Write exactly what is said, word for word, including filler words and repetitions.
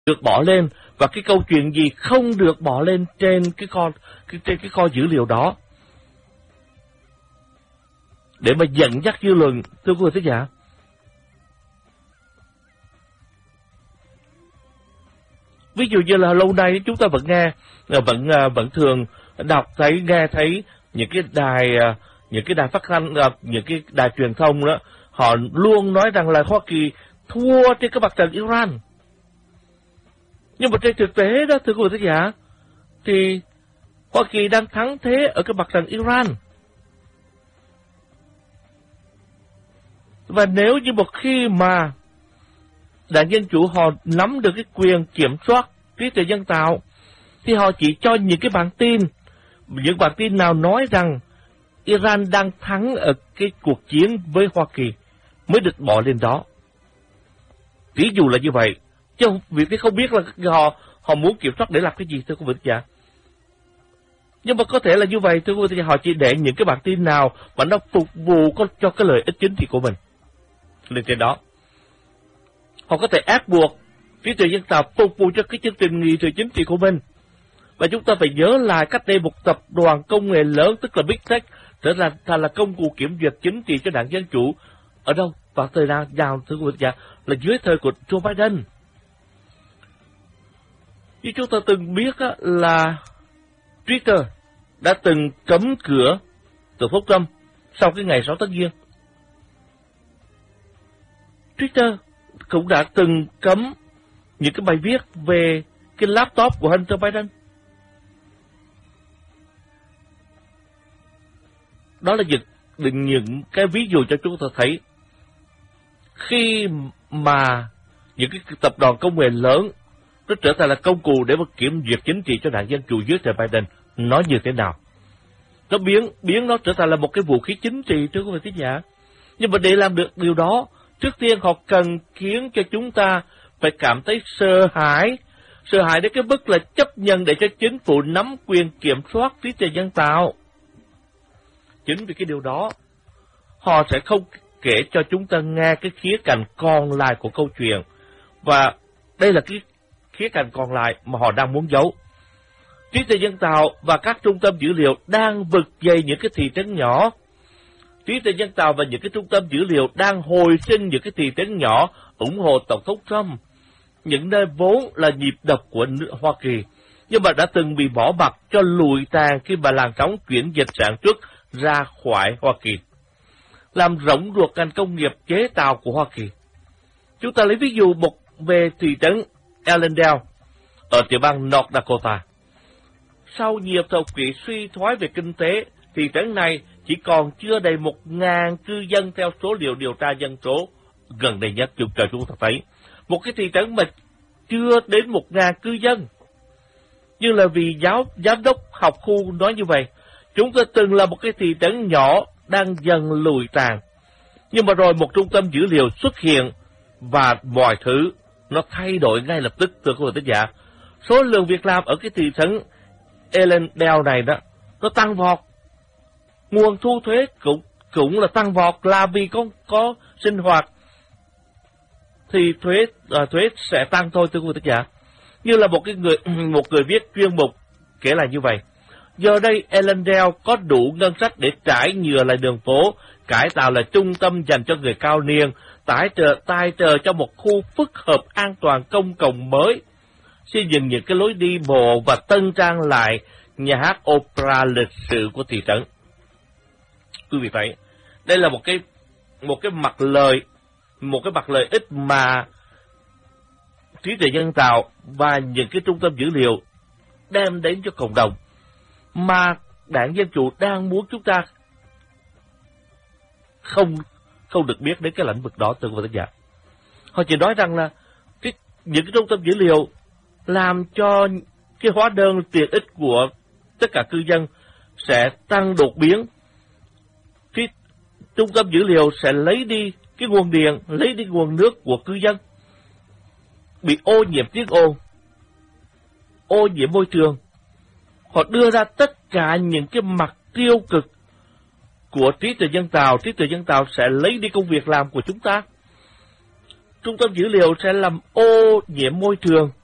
được bỏ lên và cái câu chuyện gì không được bỏ lên trên cái kho cái, trên cái kho dữ liệu đó để mà dẫn dắt dư luận, thưa quý vị thính giả. Ví dụ như là lâu nay chúng ta vẫn nghe, vẫn vẫn thường đọc thấy, nghe thấy những cái đài, những cái đài phát thanh, những cái đài truyền thông đó, họ luôn nói rằng là Hoa Kỳ thua trên cái mặt trận Iran. Nhưng mà trên thực tế đó, thưa quý vị thính giả, thì Hoa Kỳ đang thắng thế ở cái mặt trận Iran. Và nếu như một khi mà Đảng Dân Chủ họ nắm được cái quyền kiểm soát trí tuệ nhân tạo, thì họ chỉ cho những cái bản tin, những bản tin nào nói rằng Iran đang thắng ở cái cuộc chiến với Hoa Kỳ mới được bỏ lên đó. Ví dụ là như vậy, chứ việc thì không biết là họ họ muốn kiểm soát để làm cái gì, thưa quý vị giả. Nhưng mà có thể là như vậy, thưa quý vị, họ chỉ để những cái bản tin nào mà nó phục vụ cho cái lợi ích chính trị của mình lên trên đó. Họ có thể ép buộc trí tuệ nhân tạo phục vụ cho cái chương trình nghị sự chính trị của mình. Và chúng ta phải nhớ lại cách đây một tập đoàn công nghệ lớn, tức là Big Tech, trở thành là, là công cụ kiểm duyệt chính trị cho Đảng Dân Chủ. Ở đâu? Vào thời gian nào, thưa quý vị giả, là dưới thời của Joe Biden. Như chúng ta từng biết á, là Twitter đã từng cấm cửa Tổng thống Trump sau cái ngày sáu tháng Giêng. Twitter cũng đã từng cấm những cái bài viết về cái laptop của Hunter Biden. Đó là những, những cái ví dụ cho chúng ta thấy khi mà những cái tập đoàn công nghệ lớn nó trở thành là công cụ để mà kiểm duyệt chính trị cho Đảng Dân Chủ dưới thời Biden, nó như thế nào. Nó biến biến nó trở thành là một cái vũ khí chính trị, thưa quý vị thính giả. Nhưng mà để làm được điều đó, trước tiên họ cần khiến cho chúng ta phải cảm thấy sợ hãi, sợ hãi đến cái mức là chấp nhận để cho chính phủ nắm quyền kiểm soát trí tuệ nhân tạo. Chính vì cái điều đó, họ sẽ không kể cho chúng ta nghe cái khía cạnh còn lại của câu chuyện. Và đây là cái khía cạnh còn lại mà họ đang muốn giấu. Trí tuệ nhân tạo và các trung tâm dữ liệu đang vực dậy những cái thị trấn nhỏ. Trí tuệ nhân tạo và những cái trung tâm dữ liệu đang hồi sinh những cái thị trấn nhỏ ủng hộ Tổng thống Trump, những nơi vốn là nhịp đập của Hoa Kỳ, nhưng mà đã từng bị bỏ mặc cho lùi tàn khi mà làn sóng chuyển dịch sản xuất ra khỏi Hoa Kỳ, làm rỗng ruột ngành công nghiệp chế tạo của Hoa Kỳ. Chúng ta lấy ví dụ một về thị trấn Ellendale ở tiểu bang North Dakota. Sau nhiều thập kỷ suy thoái về kinh tế, thị trấn này chỉ còn chưa đầy một ngàn cư dân theo số liệu điều tra dân số gần đây nhất chúng ta chúng ta thấy. Một cái thị trấn mà chưa đến một ngàn cư dân. Nhưng là vì giáo giám đốc học khu nói như vậy, chúng ta từng là một cái thị trấn nhỏ đang dần lùi tàn. Nhưng mà rồi một trung tâm dữ liệu xuất hiện và mọi thứ nó thay đổi ngay lập tức, thưa quý vị thính giả. Số lượng việc làm ở cái thị trấn Ellendale này đó, nó tăng vọt. Nguồn thu thuế cũng cũng là tăng vọt, là vì có có sinh hoạt thì thuế à, thuế sẽ tăng thôi, thưa quý vị thính giả. Như là một cái người một người viết chuyên mục kể là như vậy. Giờ đây Ellendale có đủ ngân sách để trải nhựa lại đường phố, cải tạo lại trung tâm dành cho người cao niên, tài trợ tài trợ cho một khu phức hợp an toàn công cộng mới, xây dựng những cái lối đi bộ và tân trang lại nhà hát opera lịch sử của thị trấn. Quý vị thấy, đây là một cái một cái mặt lợi, một cái mặt lợi ích mà trí tuệ nhân tạo và những cái trung tâm dữ liệu đem đến cho cộng đồng, mà Đảng Dân Chủ đang muốn chúng ta không không được biết đến cái lĩnh vực đó, thưa quý vị thính giả. Họ chỉ nói rằng là cái, những cái trung tâm dữ liệu làm cho cái hóa đơn tiện ích của tất cả cư dân sẽ tăng đột biến. Cái trung tâm dữ liệu sẽ lấy đi cái nguồn điện, lấy đi nguồn nước của cư dân, bị ô nhiễm tiếng ồn, ô nhiễm môi trường. Họ đưa ra tất cả những cái mặt tiêu cực của trí tuệ nhân tạo. Trí tuệ nhân tạo sẽ lấy đi công việc làm của chúng ta. Trung tâm dữ liệu sẽ làm ô nhiễm môi trường,